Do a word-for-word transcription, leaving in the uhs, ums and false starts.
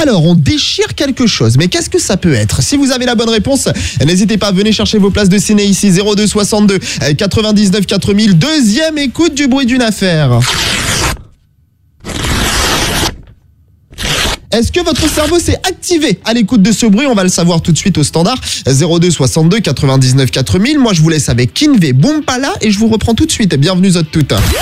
Alors, on déchire quelque chose, mais qu'est-ce que ça peut être? Si vous avez la bonne réponse, n'hésitez pas, venez chercher vos places de ciné ici, zéro deux soixante-deux quatre-vingt-dix-neuf quatre mille. Deuxième écoute du bruit d'une affaire. Est-ce que votre cerveau s'est activé à l'écoute de ce bruit? On va le savoir tout de suite au standard. zéro deux soixante-deux quatre-vingt-dix-neuf quatre mille. Moi, je vous laisse avec Kinvé Boompala et je vous reprends tout de suite. Bienvenue, Zot toutes.